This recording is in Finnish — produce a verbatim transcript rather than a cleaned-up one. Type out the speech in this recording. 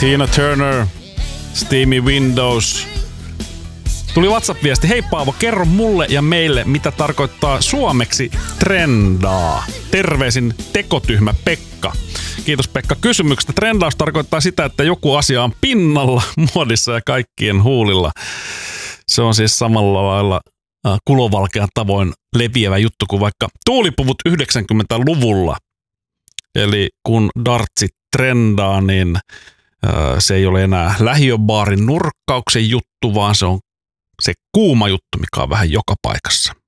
Tina Turner, Steamy Windows. Tuli WhatsApp-viesti. Hei Paavo, kerro mulle ja meille, mitä tarkoittaa suomeksi trendaa. Terveisin tekotyhmä Pekka. Kiitos Pekka kysymyksestä. Trendaus tarkoittaa sitä, että joku asia on pinnalla, muodissa ja kaikkien huulilla. Se on siis samalla lailla äh, kulovalkean tavoin leviävä juttu kuin vaikka tuulipuvut yhdeksänkymmentäluvulla. Eli kun dartsit trendaa, niin äh, se ei ole enää lähiöbaarin nurkkauksen juttu, vaan se on se kuuma juttu, mikä on vähän joka paikassa.